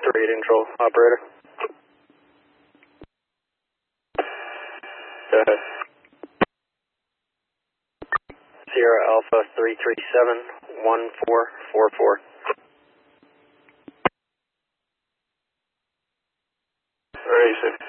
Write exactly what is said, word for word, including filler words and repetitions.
radio control, operator. Go ahead. Sierra Alpha three three seven one four four four. Where is it?